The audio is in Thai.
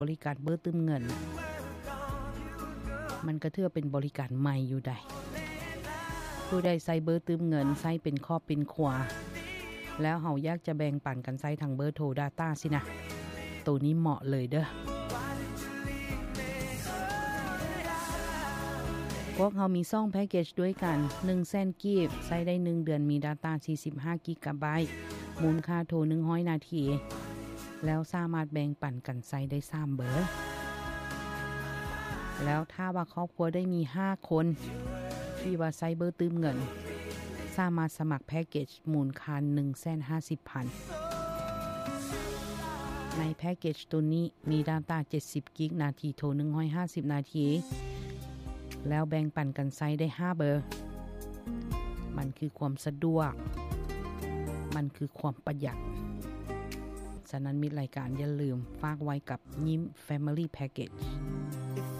บริการเบอร์ตื้มเงินมันก็ถือเป็นบริการใหม่อยู่ได้ผู้ใดใส่เบอร์ตื้มเงินใส่เป็นครอบเป็นครัวแล้วเฮาอยากจะแบ่งปันกันใส่ทางเบอร์โทร Data สินะตัวนี้เหมาะเลยเด้อพวกเฮามี2แพ็คเกจด้วยกัน100,000กีบใช้ได้1เดือนมี Data 45 กิกะไบต์มูลค่าโทร100นาทีแล้วสามารถแบ่งปันกันใช้ได้3เบอร์แล้วถ้าว่าครอบครัวได้มี5คนที่ว่าใช้เบอร์ตื้มเงินสามารถสมัครแพ็คเกจมูลค่า 150,000 ในแพ็คเกจตัวนี้มี Data 70 กิกนาทีโทร150นาทีแล้วแบ่งปันกันใช้ได้5เบอร์มันคือความสะดวกมันคือความประหยัดฉะนั้นมิตรรายการอย่าลืมฝากไว้กับยิ้ม Family Package